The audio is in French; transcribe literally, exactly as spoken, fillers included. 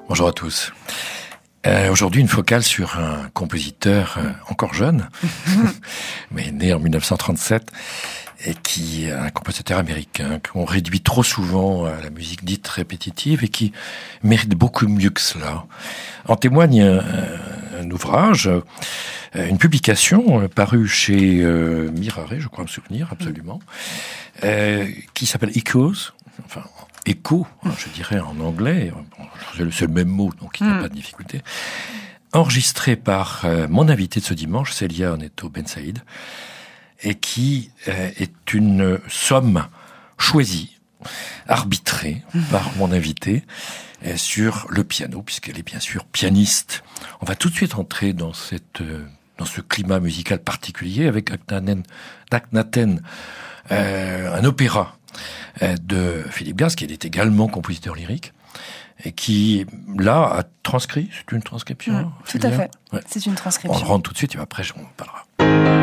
Bonjour à tous. Euh, aujourd'hui, une focale sur un compositeur euh, encore jeune, mais né en dix-neuf cent trente-sept, et qui est un compositeur américain qu'on réduit trop souvent à la musique dite répétitive et qui mérite beaucoup mieux que cela. En témoigne un, un ouvrage, une publication parue chez euh, Mirare, je crois me souvenir absolument, euh, qui s'appelle Echoes, enfin écho, je dirais en anglais, bon, c'est le même mot, donc il n'y a mm. pas de difficulté, enregistré par euh, mon invité de ce dimanche, Célia Neto Ben Saïd, et qui euh, est une somme choisie, arbitrée mm. par mon invité euh, sur le piano, puisqu'elle est bien sûr pianiste. On va tout de suite entrer dans cette euh, dans ce climat musical particulier avec Akhenaten, Akhenaten euh, un opéra de Philippe Glass, qui est également compositeur lyrique, et qui, là, a transcrit. C'est une transcription. Mmh, tout à fait. Ouais. C'est une transcription. On le rend tout de suite, et après, on parlera.